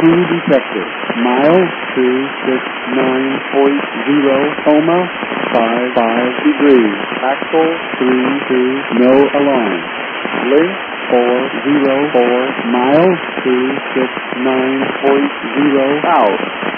detected. Mile 269.0, coma, 55 degrees. Axle 32, no alarm. Link 404, mile 269.0 out.